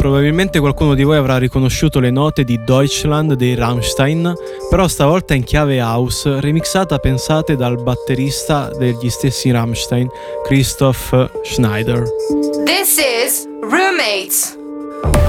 Probabilmente qualcuno di voi avrà riconosciuto le note di Deutschland dei Rammstein, però stavolta in chiave house, remixata, pensate, dal batterista degli stessi Rammstein, Christoph Schneider. This is Roommates.